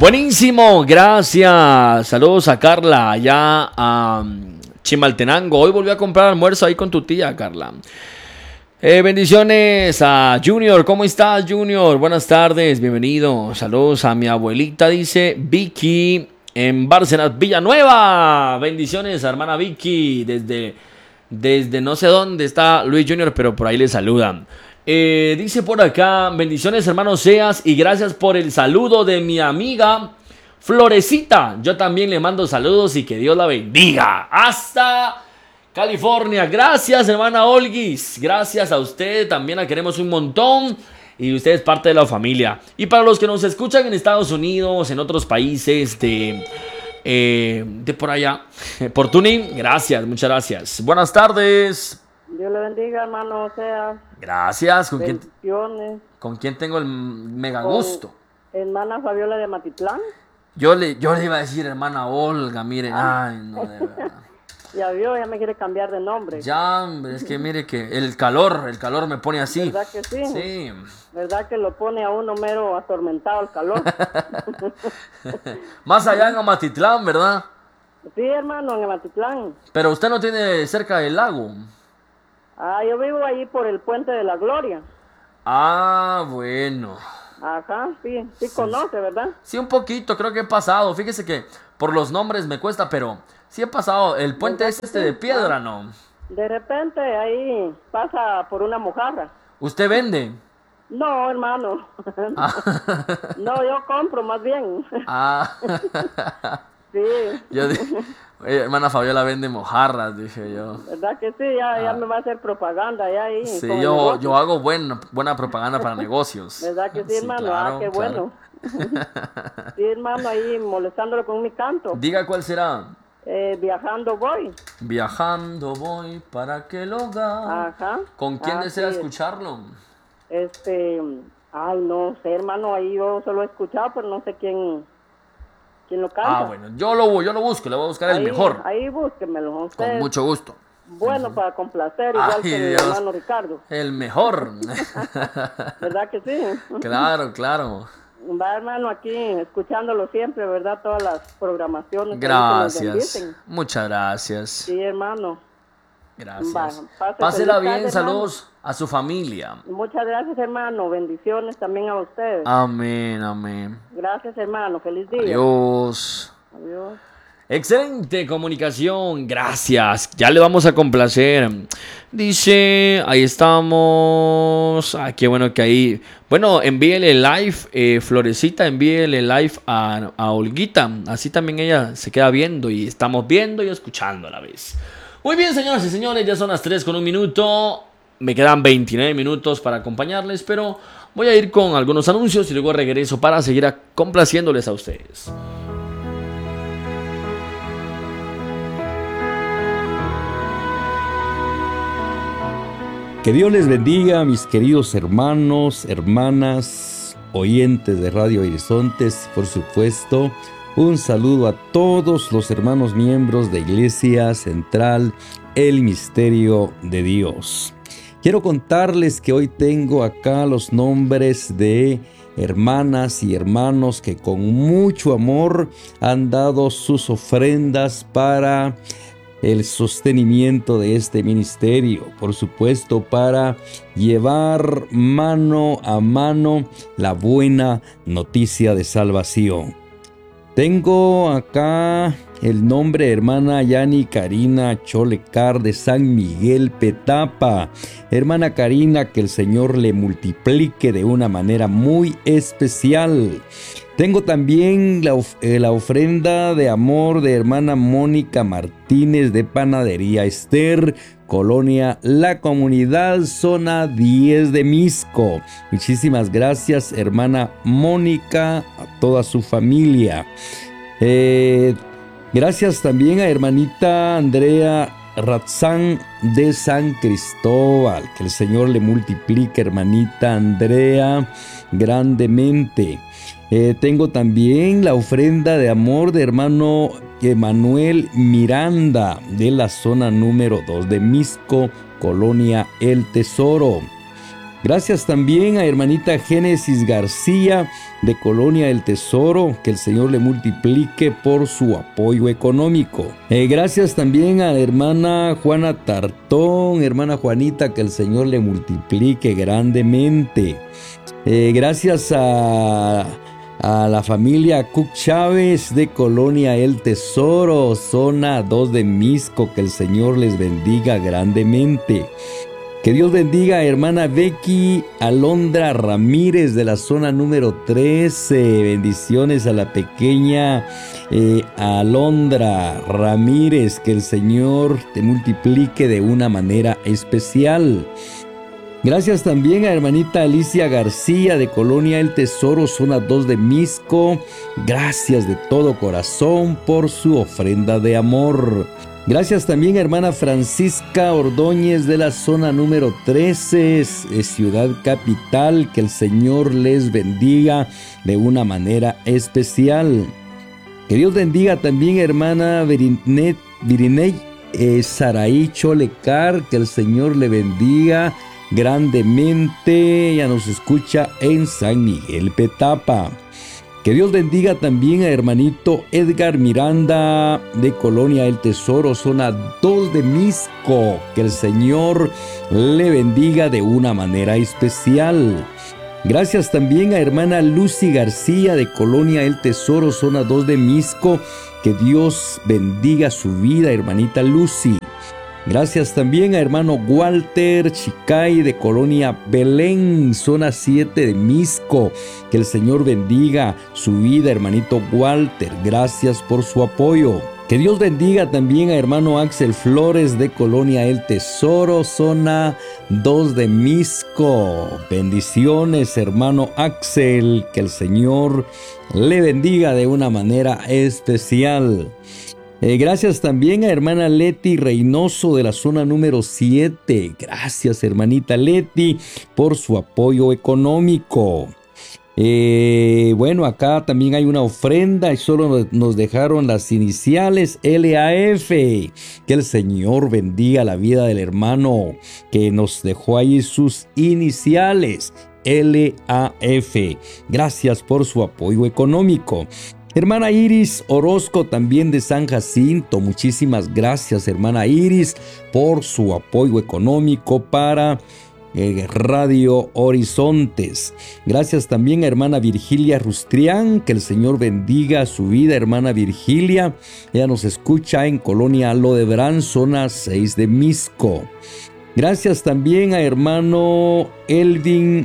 Buenísimo, gracias. Saludos a Carla, allá a Chimaltenango. Hoy volví a comprar almuerzo ahí con tu tía, Carla. Bendiciones a Junior. ¿Cómo estás, Junior? Buenas tardes, bienvenido. Saludos a mi abuelita, dice Vicky, en Bárcenas, Villanueva. Bendiciones a hermana Vicky. Desde no sé dónde está Luis Junior, pero por ahí le saludan. Dice por acá, bendiciones hermano Seas y gracias por el saludo de mi amiga Florecita. Yo también le mando saludos y que Dios la bendiga. Hasta California. Gracias hermana Olguis. Gracias a usted, también la queremos un montón. Y usted es parte de la familia. Y para los que nos escuchan en Estados Unidos, en otros países de por allá, por tuning, gracias, muchas gracias. Buenas tardes. Dios le bendiga, hermano, o sea. Gracias. ¿Con quién tengo el mega gusto? Hermana Fabiola de Matitlán. Yo le iba a decir hermana Olga, miren. Ay, no, de verdad. Ya vio, ya me quiere cambiar de nombre. Ya, hombre, es que mire que el calor me pone así. ¿Verdad que sí? Sí. ¿Verdad que lo pone a uno mero atormentado el calor? Más allá en Amatitlán, ¿verdad? Sí, hermano, en Amatitlán. Pero usted no tiene cerca del lago. Yo vivo ahí por el Puente de la Gloria. Bueno. Ajá, sí conoce, ¿verdad? Sí, un poquito, creo que he pasado. Fíjese que por los nombres me cuesta, pero sí he pasado. El puente es de piedra, ¿no? De repente ahí pasa por una mojarra. ¿Usted vende? No, hermano. No, yo compro más bien. Sí. Yo dije, hermana Fabiola vende mojarras, dije yo. ¿Verdad que sí? Ya me va a hacer propaganda ya ahí. Sí, yo hago buena propaganda para negocios. ¿Verdad que sí, hermano? Claro, qué bueno. Sí, hermano, ahí molestándolo con mi canto. Diga cuál será. Viajando voy. Viajando voy para aquel hogar. Ajá. ¿Con quién desea escucharlo? No sé, hermano, ahí yo solo he escuchado, pero no sé quién lo canta. Bueno, yo lo busco, le voy a buscar el mejor. Ahí búsquemelo. Con mucho gusto. Bueno, para complacer, igual que mi hermano Ricardo. El mejor. ¿Verdad que sí? Claro. Va, hermano, aquí escuchándolo siempre, ¿verdad? Todas las programaciones. Gracias. Muchas gracias. Sí, hermano. Gracias. Pásela bien, saludos a su familia. Muchas gracias, hermano. Bendiciones también a ustedes. Amén. Gracias, hermano. Feliz día. Adiós. Excelente comunicación, gracias. Ya le vamos a complacer. Dice, ahí estamos. Qué bueno que ahí. Bueno, envíele live, Florecita, envíele live a Olguita. Así también ella se queda viendo y estamos viendo y escuchando a la vez. Muy bien, señoras y señores, ya son las 3:01. Me quedan 29 minutos para acompañarles, pero voy a ir con algunos anuncios y luego regreso para seguir complaciéndoles a ustedes. Que Dios les bendiga, mis queridos hermanos, hermanas, oyentes de Radio Horizontes, por supuesto. Un saludo a todos los hermanos miembros de Iglesia Central, el Misterio de Dios. Quiero contarles que hoy tengo acá los nombres de hermanas y hermanos que con mucho amor han dado sus ofrendas para el sostenimiento de este ministerio, por supuesto, para llevar mano a mano la buena noticia de salvación. Tengo acá el nombre de hermana Yani Karina Cholecar de San Miguel Petapa. Hermana Karina, que el Señor le multiplique de una manera muy especial. Tengo también la ofrenda de amor de hermana Mónica Martínez de Panadería Esther, Colonia La Comunidad, zona 10 de Misco. Muchísimas gracias, hermana Mónica, a toda su familia. Gracias también a hermanita Andrea Ratzán de San Cristóbal. Que el Señor le multiplique, hermanita Andrea, grandemente. Tengo también la ofrenda de amor de hermano Emanuel Miranda de la zona número 2 de Misco, Colonia El Tesoro. Gracias también a hermanita Génesis García de Colonia El Tesoro, que el Señor le multiplique por su apoyo económico. Gracias también a la hermana Juana Tartón, hermana Juanita, que el Señor le multiplique grandemente. Gracias a la familia Cook Chávez de Colonia El Tesoro, zona 2 de Misco, que el Señor les bendiga grandemente. Que Dios bendiga a hermana Becky Alondra Ramírez de la zona número 13. Bendiciones a la pequeña Alondra Ramírez. Que el Señor te multiplique de una manera especial. Gracias también a hermanita Alicia García de Colonia El Tesoro, zona 2 de Misco. Gracias de todo corazón por su ofrenda de amor. Gracias también a hermana Francisca Ordóñez de la zona número 13, Ciudad Capital. Que el Señor les bendiga de una manera especial. Que Dios bendiga también a hermana Viriney Saraí Cholecar. Que el Señor le bendiga grandemente. Ya nos escucha en San Miguel Petapa. Que Dios bendiga también a hermanito Edgar Miranda de Colonia El Tesoro, zona 2 de Misco. Que el Señor le bendiga de una manera especial. Gracias también a hermana Lucy García de Colonia El Tesoro, zona 2 de Misco. Que Dios bendiga su vida, hermanita Lucy. Gracias también a hermano Walter Chicay de Colonia Belén, zona 7 de Misco. Que el Señor bendiga su vida, hermanito Walter. Gracias por su apoyo. Que Dios bendiga también a hermano Axel Flores de Colonia El Tesoro, zona 2 de Misco. Bendiciones, hermano Axel. Que el Señor le bendiga de una manera especial. Gracias también a hermana Leti Reynoso de la zona número 7. Gracias, hermanita Leti, por su apoyo económico. Bueno, acá también hay una ofrenda y solo nos dejaron las iniciales LAF. Que el Señor bendiga la vida del hermano que nos dejó ahí sus iniciales LAF. Gracias por su apoyo económico. Hermana Iris Orozco también de San Jacinto. Muchísimas gracias, hermana Iris, por su apoyo económico para Radio Horizontes. Gracias también a hermana Virgilia Rustrián. Que el Señor bendiga su vida, hermana Virgilia. Ella nos escucha en Colonia Lodebrán, zona 6 de Misco. Gracias también a hermano Elvin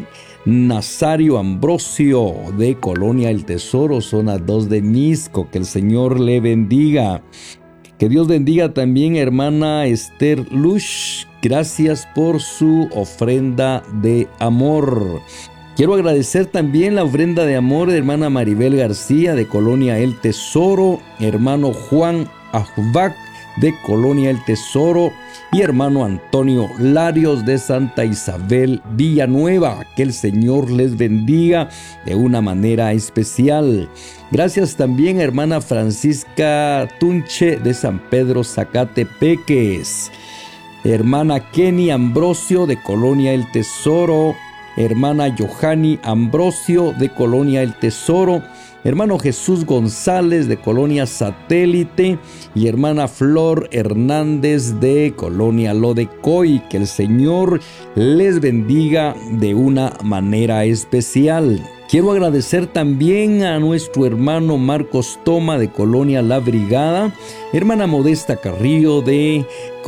Nazario Ambrosio de Colonia El Tesoro, zona 2 de Misco. Que el Señor le bendiga. Que Dios bendiga también a hermana Esther Lush. Gracias por su ofrenda de amor. Quiero agradecer también la ofrenda de amor de hermana Maribel García de Colonia El Tesoro, hermano Juan Ajvac de Colonia El Tesoro y hermano Antonio Larios de Santa Isabel Villanueva. Que el Señor les bendiga de una manera especial. Gracias también a hermana Francisca Tunche de San Pedro Zacatepeques, hermana Kenny Ambrosio de Colonia El Tesoro, hermana Johanny Ambrosio de Colonia El Tesoro, hermano Jesús González de Colonia Satélite y hermana Flor Hernández de Colonia Lodecoy. Que el Señor les bendiga de una manera especial. Quiero agradecer también a nuestro hermano Marcos Toma de Colonia La Brigada, hermana Modesta Carrillo de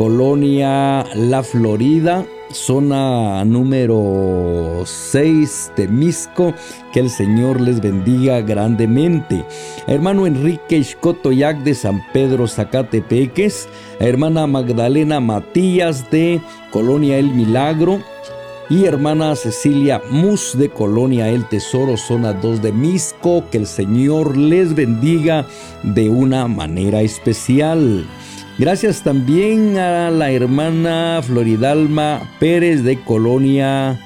Colonia La Florida, zona número 6 de Misco. Que el Señor les bendiga grandemente. Hermano Enrique Ixcotoyac de San Pedro Zacatepeques, hermana Magdalena Matías de Colonia El Milagro y hermana Cecilia Mus de Colonia El Tesoro, zona 2 de Misco. Que el Señor les bendiga de una manera especial. Gracias también a la hermana Floridalma Pérez de Colonia,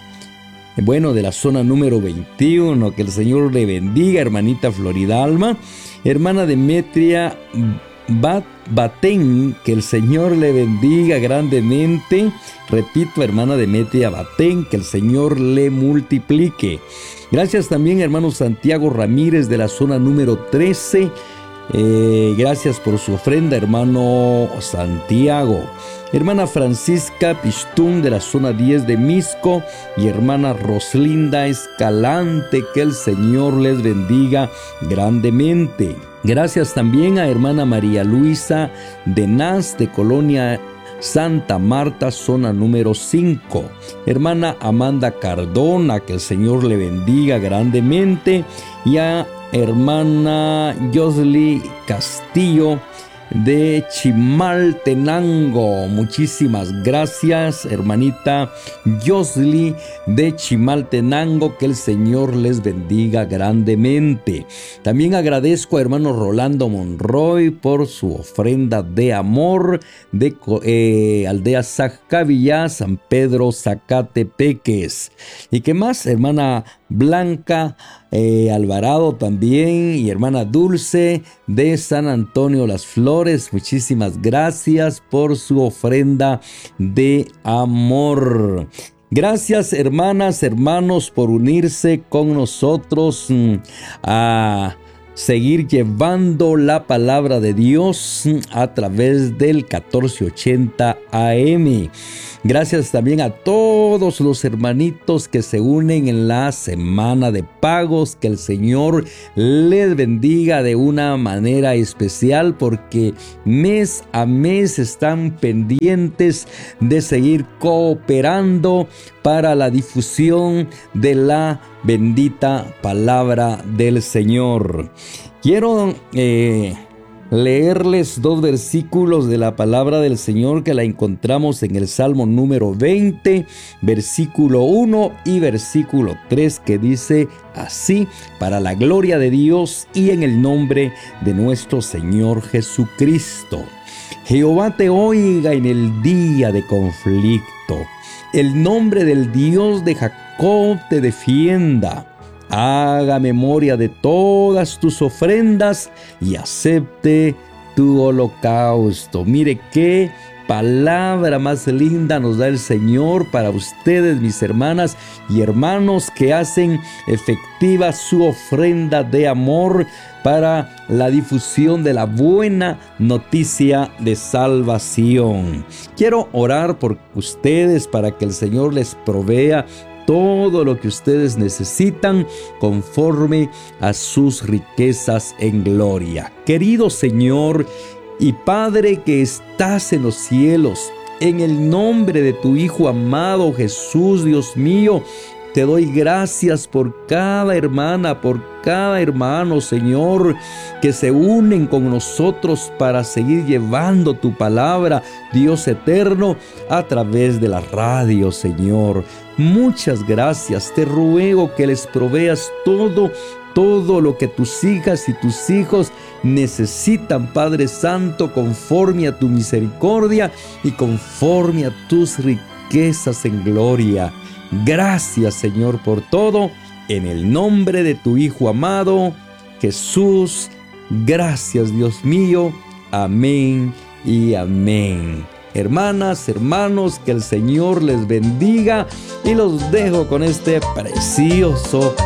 de la zona número 21. Que el Señor le bendiga, hermanita Floridalma. Hermana Demetria Batén, que el Señor le bendiga grandemente. Repito, hermana Demetria Batén, que el Señor le multiplique. Gracias también, hermano Santiago Ramírez de la zona número 13. Gracias por su ofrenda, hermano Santiago. Hermana Francisca Pistún de la zona 10 de Misco y hermana Roslinda Escalante, que el Señor les bendiga grandemente. Gracias también a hermana María Luisa de Naz de Colonia Santa Marta, zona número 5. Hermana Amanda Cardona, que el Señor le bendiga grandemente. Y a hermana Yosli Castillo de Chimaltenango. Muchísimas gracias, hermanita Yosli de Chimaltenango, que el Señor les bendiga grandemente. También agradezco a hermano Rolando Monroy por su ofrenda de amor de aldea Zacavilla, San Pedro, Zacatepeques. ¿Y qué más? Hermana Blanca Alvarado también, y hermana Dulce de San Antonio Las Flores, muchísimas gracias por su ofrenda de amor. Gracias, hermanas, hermanos, por unirse con nosotros a seguir llevando la palabra de Dios a través del 1480 AM. Gracias también a todos los hermanitos que se unen en la semana de pagos. Que el Señor les bendiga de una manera especial, porque mes a mes están pendientes de seguir cooperando para la difusión de la bendita palabra del Señor. Quiero leerles 2 versículos de la palabra del Señor que la encontramos en el Salmo número 20, versículo 1 y versículo 3, que dice así: para la gloria de Dios y en el nombre de nuestro Señor Jesucristo. Jehová te oiga en el día de conflicto. El nombre del Dios de Jacob te defienda. Haga memoria de todas tus ofrendas y acepte tu holocausto. Mire qué palabra más linda nos da el Señor para ustedes, mis hermanas y hermanos, que hacen efectiva su ofrenda de amor para la difusión de la buena noticia de salvación. Quiero orar por ustedes para que el Señor les provea todo lo que ustedes necesitan conforme a sus riquezas en gloria. Querido Señor y Padre que estás en los cielos, en el nombre de tu Hijo amado Jesús, Dios mío, te doy gracias por cada hermana, por cada hermano, Señor, que se unen con nosotros para seguir llevando tu palabra, Dios eterno, a través de la radio, Señor. Muchas gracias. Te ruego que les proveas todo lo que tus hijas y tus hijos necesitan, Padre Santo, conforme a tu misericordia y conforme a tus riquezas en gloria. Gracias, Señor, por todo, en el nombre de tu Hijo amado, Jesús. Gracias, Dios mío. Amén y amén. Hermanas, hermanos, que el Señor les bendiga y los dejo con este precioso